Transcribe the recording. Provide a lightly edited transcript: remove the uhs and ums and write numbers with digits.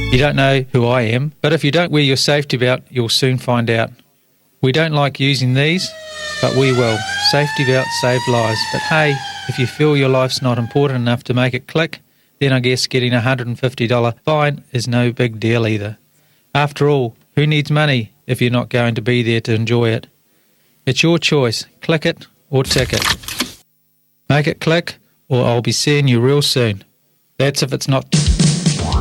You don't know who I am, but if you don't wear your safety belt, you'll soon find out. We don't like using these, but we will. Safety belts save lives. But hey, if you feel your life's not important enough to make it click, then I guess getting a $150 fine is no big deal either. After all, who needs money if you're not going to be there to enjoy it? It's your choice. Click it or tick it. Make it click, or I'll be seeing you real soon. That's if it's not